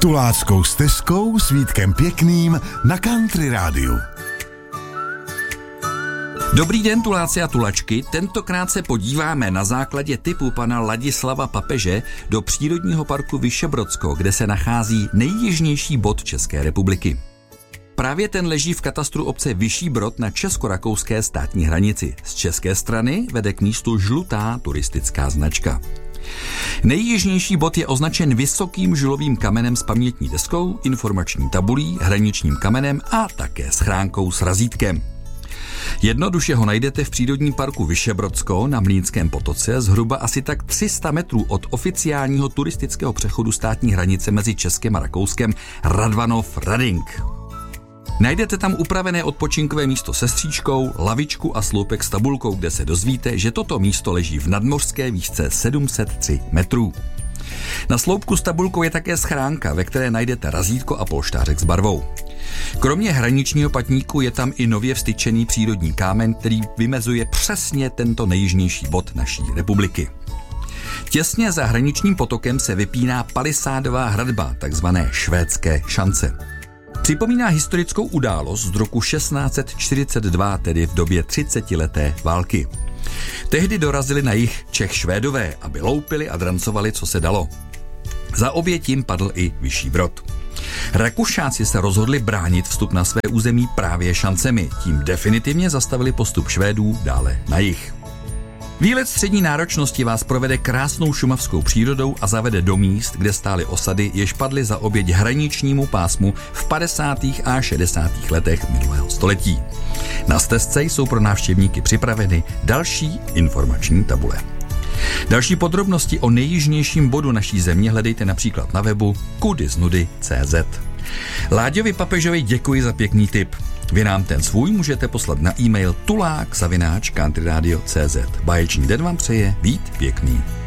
Tuláckou stezkou s Vítkem Pěkným na Country Rádiu. Dobrý den, tuláci a tulačky. Tentokrát se podíváme na základě tipu pana Ladislava Papeže do přírodního parku Vyšebrodsko, kde se nachází nejjižnější bod České republiky. Právě ten leží v katastru obce Vyšší Brod na česko-rakouské státní hranici. Z české strany vede k místu žlutá turistická značka. Nejjižnější bod je označen vysokým žulovým kamenem s pamětní deskou, informační tabulí, hraničním kamenem a také schránkou s razítkem. Jednoduše ho najdete v přírodním parku Vyšebrodsko na Mlýnském potoce, zhruba asi tak 300 metrů od oficiálního turistického přechodu státní hranice mezi Českem a Rakouskem Radvanov-Rading. Najdete tam upravené odpočinkové místo se stříčkou, lavičku a sloupek s tabulkou, kde se dozvíte, že toto místo leží v nadmořské výšce 703 metrů. Na sloupku s tabulkou je také schránka, ve které najdete razítko a polštářek s barvou. Kromě hraničního patníku je tam i nově vstyčený přírodní kámen, který vymezuje přesně tento nejjižnější bod naší republiky. Těsně za hraničním potokem se vypíná palisádová hradba, takzvané švédské šance. Připomíná historickou událost z roku 1642, tedy v době 30leté války. Tehdy dorazili na jih Čech Švédové, aby loupili a drancovali, co se dalo. Za oběť jim padl i Vyšší Brod. Rakušáci se rozhodli bránit vstup na své území právě šancemi, tím definitivně zastavili postup Švédů dále na jih. Výlet střední náročnosti vás provede krásnou šumavskou přírodou a zavede do míst, kde stály osady, jež padly za oběť hraničnímu pásmu v 50. a 60. letech minulého století. Na stezce jsou pro návštěvníky připraveny další informační tabule. Další podrobnosti o nejjižnějším bodu naší země hledejte například na webu kudyznudy.cz. Láďovi Papežovi děkuji za pěkný tip. Vy nám ten svůj můžete poslat na e-mail tulák@countryradio.cz. Báječný den vám přeje Vít Pěkný.